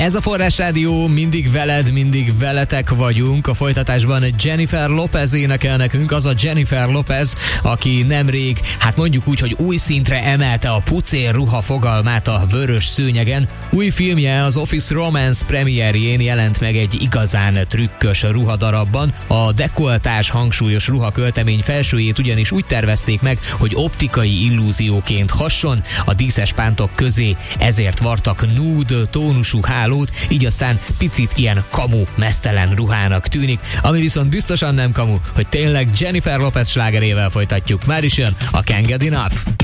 Ez a Forrás Rádió, mindig veled, mindig veletek vagyunk. A folytatásban Jennifer Lopez énekel nekünk, az a Jennifer Lopez, aki nemrég, hát mondjuk úgy, hogy új szintre emelte a pucér ruha fogalmát a vörös szőnyegen. Új filmje, az Office Romance premierjén jelent meg egy igazán trükkös ruhadarabban. A dekoltás hangsúlyos ruhaköltemény felsőjét ugyanis úgy tervezték meg, hogy optikai illúzióként hasson a díszes pántok közé, ezért vartak nude tónusú hálót, így aztán picit ilyen kamu meztelen ruhának tűnik, ami viszont biztosan nem kamu, hogy tényleg Jennifer Lopez slágerével folytatjuk. Már is jön a Can't Get Enough.